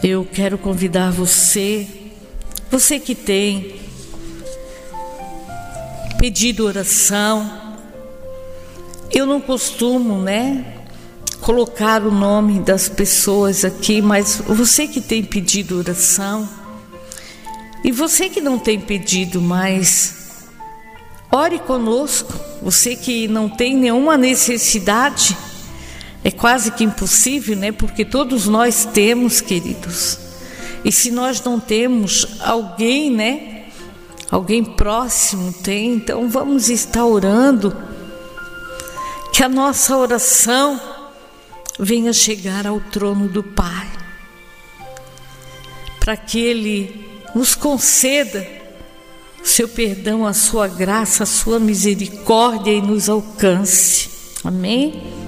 Eu quero convidar você que tem pedido oração. Eu não costumo, colocar o nome das pessoas aqui, mas você que tem pedido oração, e você que não tem pedido, mas ore conosco. Você que não tem nenhuma necessidade, é quase que impossível, porque todos nós temos, queridos. E se nós não temos alguém, alguém próximo tem, então vamos estar orando, que a nossa oração venha chegar ao trono do Pai, para que Ele nos conceda o seu perdão, a sua graça, a sua misericórdia e nos alcance. Amém?